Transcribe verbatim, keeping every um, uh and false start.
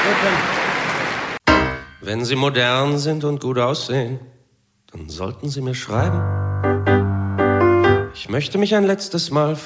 Wenn Sie modern sind und gut aussehen, dann sollten Sie mir schreiben. Ich möchte mich ein letztes Mal